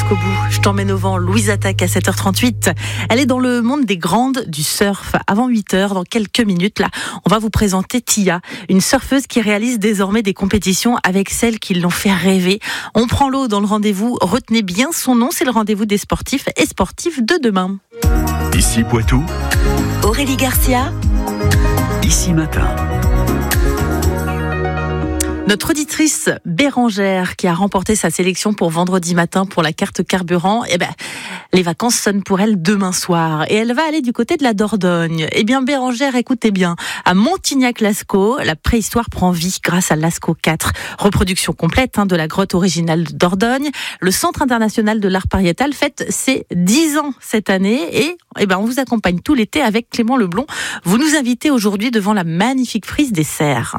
jusqu'au bout. Je t'emmène au vent, Louise Attaque à 7h38. Elle est dans le monde des grandes du surf. Avant 8h, dans quelques minutes, là, on va vous présenter Tia, une surfeuse qui réalise désormais des compétitions avec celles qui l'ont fait rêver. On prend l'eau dans le rendez-vous. Retenez bien son nom, c'est le rendez-vous des sportifs et sportifs de demain. Ici Poitou, Aurélie Garcia, Ici Matin. Notre auditrice Bérangère qui a remporté sa sélection pour vendredi matin pour la carte carburant, les vacances sonnent pour elle demain soir et elle va aller du côté de la Dordogne. Bérangère, écoutez bien, à Montignac-Lascaux, la préhistoire prend vie grâce à Lascaux 4. Reproduction complète de la grotte originale de Dordogne. Le Centre international de l'art pariétal fête ses 10 ans cette année et on vous accompagne tout l'été avec Clément Leblond. Vous nous invitez aujourd'hui devant la magnifique frise des cerfs.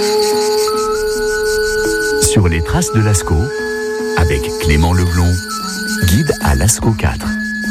Sur les traces de Lascaux, avec Clément Leblond, guide à Lascaux 4.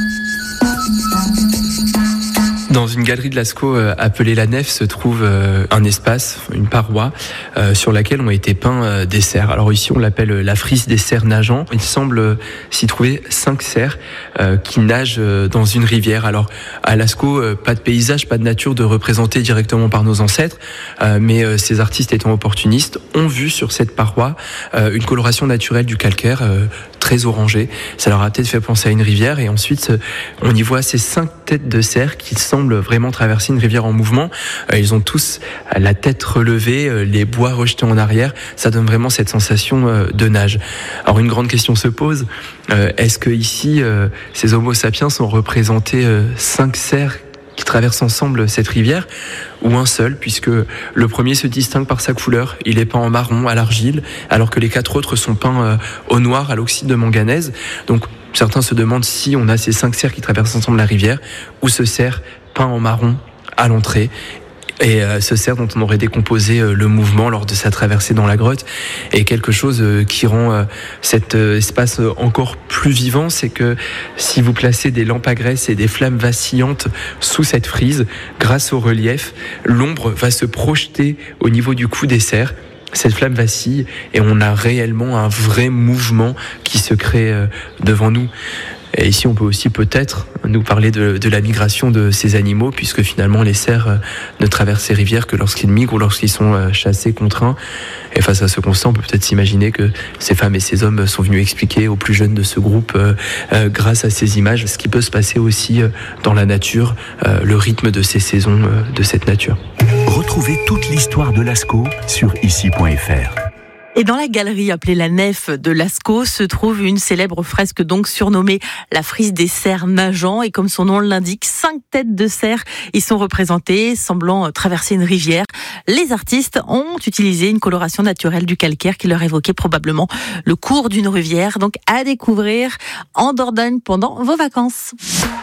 Dans une galerie de Lascaux appelée la Nef se trouve un espace, une paroi, sur laquelle ont été peints des cerfs. Alors ici on l'appelle la frise des cerfs nageants. Il semble s'y trouver 5 cerfs qui nagent dans une rivière. Alors à Lascaux, pas de paysage, pas de nature de représenter directement par nos ancêtres, mais ces artistes étant opportunistes ont vu sur cette paroi une coloration naturelle du calcaire très orangé. Ça leur a peut-être fait penser à une rivière et ensuite on y voit ces 5 têtes de cerfs qui semblent vraiment traverser une rivière en mouvement. Ils ont tous la tête relevée, les bois rejetés en arrière. Ça donne vraiment cette sensation de nage. Alors une grande question se pose. Est-ce que ici, ces Homo sapiens ont représenté 5 cerfs qui traversent ensemble cette rivière ou un seul, puisque le premier se distingue par sa couleur. Il est peint en marron à l'argile, alors que les 4 autres sont peints au noir à l'oxyde de manganèse. Donc certains se demandent si on a ces 5 cerfs qui traversent ensemble la rivière ou ce cerf peint en marron à l'entrée. Et ce cerf dont on aurait décomposé le mouvement lors de sa traversée dans la grotte. Et quelque chose qui rend cet espace encore plus vivant, c'est que si vous placez des lampes à graisse et des flammes vacillantes sous cette frise, grâce au relief, l'ombre va se projeter au niveau du cou des cerfs. Cette flamme vacille et on a réellement un vrai mouvement qui se crée devant nous. Et ici, on peut aussi peut-être nous parler de la migration de ces animaux, puisque finalement, les cerfs ne traversent ces rivières que lorsqu'ils migrent ou lorsqu'ils sont chassés, contraints. Et face à ce constat, on peut peut-être s'imaginer que ces femmes et ces hommes sont venus expliquer aux plus jeunes de ce groupe, grâce à ces images, ce qui peut se passer aussi dans la nature, le rythme de ces saisons de cette nature. Retrouvez toute l'histoire de Lascaux sur ici.fr. Et dans la galerie appelée la Nef de Lascaux se trouve une célèbre fresque donc surnommée la frise des cerfs nageants. Et comme son nom l'indique, 5 têtes de cerfs y sont représentées, semblant traverser une rivière. Les artistes ont utilisé une coloration naturelle du calcaire qui leur évoquait probablement le cours d'une rivière. Donc à découvrir en Dordogne pendant vos vacances.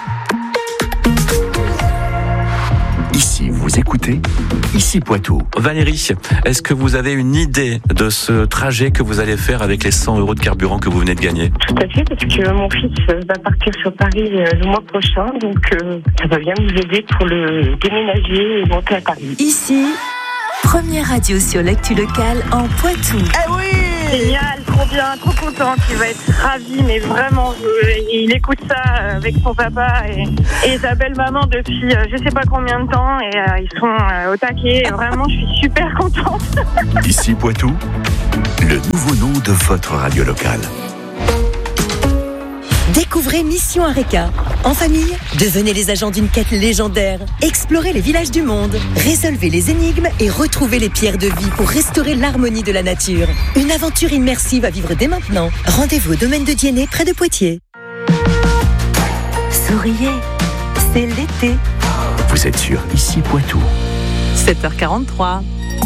Ici, vous écoutez Ici Poitou. Valérie, est-ce que vous avez une idée de ce trajet que vous allez faire avec les 100 € de carburant que vous venez de gagner? Tout à fait, parce que mon fils va partir sur Paris le mois prochain, donc ça va bien nous aider pour le déménager et monter à Paris. Ici, première radio sur l'actu locale en Poitou. Eh oui! Génial, trop bien, trop content, il va être ravi, mais vraiment, il écoute ça avec son papa et sa belle-maman depuis je sais pas combien de temps, et ils sont au taquet, et vraiment, je suis super contente. Ici Poitou, le nouveau nom de votre radio locale. Découvrez Mission Areca. En famille, devenez les agents d'une quête légendaire. Explorez les villages du monde, résolvez les énigmes et retrouvez les pierres de vie pour restaurer l'harmonie de la nature. Une aventure immersive à vivre dès maintenant. Rendez-vous au domaine de Diennet, près de Poitiers. Souriez, c'est l'été. Vous êtes sur Ici Poitou. 7h43.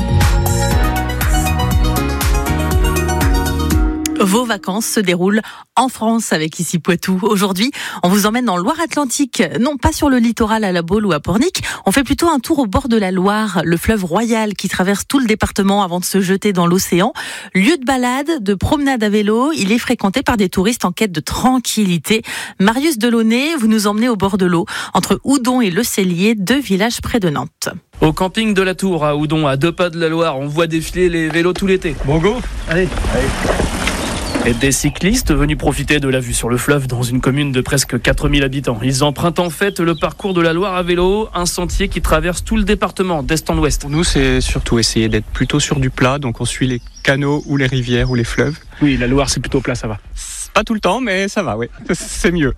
Vos vacances se déroulent en France avec Ici Poitou. Aujourd'hui, on vous emmène en Loire-Atlantique. Non, pas sur le littoral à La Baule ou à Pornic. On fait plutôt un tour au bord de la Loire, le fleuve Royal qui traverse tout le département avant de se jeter dans l'océan. Lieu de balade, de promenade à vélo, il est fréquenté par des touristes en quête de tranquillité. Marius Delaunay, vous nous emmenez au bord de l'eau, entre Oudon et Le Cellier, 2 villages près de Nantes. Au camping de la Tour à Oudon, à 2 pas de la Loire, on voit défiler les vélos tout l'été. Bon go, allez. Et des cyclistes venus profiter de la vue sur le fleuve dans une commune de presque 4000 habitants. Ils empruntent en fait le parcours de la Loire à vélo, un sentier qui traverse tout le département d'est en ouest. Pour nous, c'est surtout essayer d'être plutôt sur du plat, donc on suit les canaux ou les rivières ou les fleuves. Oui, la Loire, c'est plutôt plat, ça va. Pas tout le temps, mais ça va, oui. C'est mieux.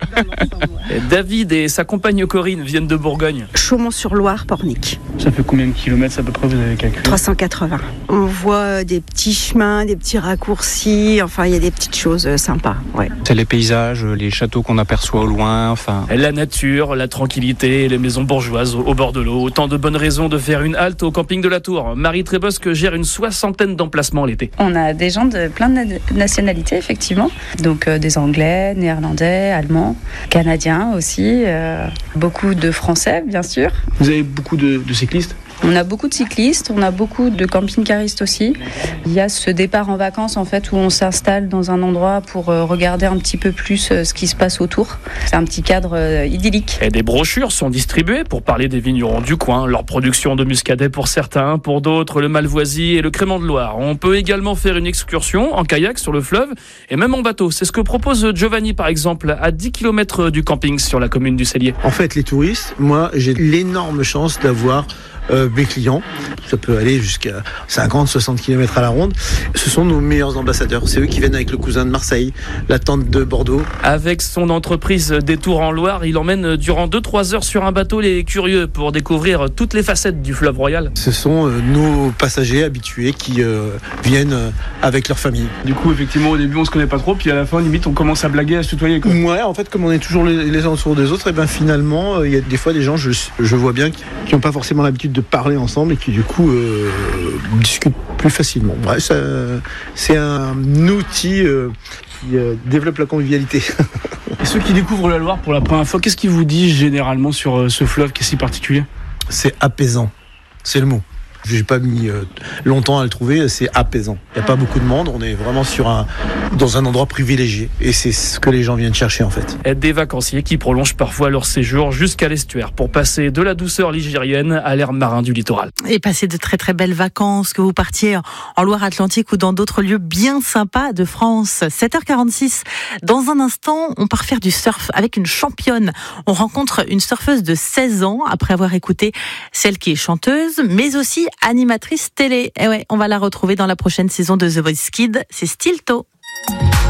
Et David et sa compagne Corinne viennent de Bourgogne. Chaumont-sur-Loire, Pornic. Ça fait combien de kilomètres à peu près, vous avez calculé ? 380. On voit des petits chemins, des petits raccourcis, enfin il y a des petites choses sympas. Ouais. C'est les paysages, les châteaux qu'on aperçoit au loin, enfin... La nature, la tranquillité, les maisons bourgeoises au bord de l'eau. Autant de bonnes raisons de faire une halte au camping de la Tour. Marie Trébosque gère une 60aine d'emplacements l'été. On a des gens de plein de nationalités, effectivement. Donc des Anglais, Néerlandais, Allemands, Canadiens aussi. Beaucoup de Français, bien sûr. Vous avez beaucoup de cyclistes ? On a beaucoup de cyclistes, on a beaucoup de camping-caristes aussi. Il y a ce départ en vacances en fait où on s'installe dans un endroit pour regarder un petit peu plus ce qui se passe autour. C'est un petit cadre idyllique. Et des brochures sont distribuées pour parler des vignerons du coin, leur production de muscadet pour certains, pour d'autres le malvoisie et le crément de Loire. On peut également faire une excursion en kayak sur le fleuve et même en bateau. C'est ce que propose Giovanni par exemple à 10 km du camping sur la commune du Cellier. En fait les touristes, moi j'ai l'énorme chance d'avoir mes clients, ça peut aller jusqu'à 50-60 km à la ronde. Ce sont nos meilleurs ambassadeurs. C'est eux qui viennent avec le cousin de Marseille, la tante de Bordeaux. Avec son entreprise Détour en Loire, il emmène durant 2-3 heures sur un bateau les curieux pour découvrir toutes les facettes du fleuve royal. Ce sont nos passagers habitués qui viennent avec leur famille. Du coup, effectivement, au début, on se connaît pas trop, puis à la fin, limite, on commence à blaguer, à se tutoyer, quoi. Ouais, en fait, comme on est toujours les uns autour des autres, et ben finalement, il y a des fois des gens, je vois bien, qui n'ont pas forcément l'habitude de parler ensemble et qui du coup discutent plus facilement. Ouais, c'est un outil qui développe la convivialité. Et ceux qui découvrent la Loire pour la première fois, qu'est-ce qu'ils vous disent généralement sur ce fleuve qui est si particulier ? C'est apaisant, c'est le mot. J'ai pas mis longtemps à le trouver, c'est apaisant. Il n'y a pas beaucoup de monde, on est vraiment dans un endroit privilégié et c'est ce que les gens viennent chercher en fait. Des vacanciers qui prolongent parfois leur séjour jusqu'à l'estuaire pour passer de la douceur ligérienne à l'air marin du littoral. Et passer de très très belles vacances, que vous partiez en Loire-Atlantique ou dans d'autres lieux bien sympas de France. 7h46, dans un instant, on part faire du surf avec une championne. On rencontre une surfeuse de 16 ans après avoir écouté celle qui est chanteuse, mais aussi animatrice télé. Et ouais, on va la retrouver dans la prochaine saison de The Voice Kids, c'est Stilto.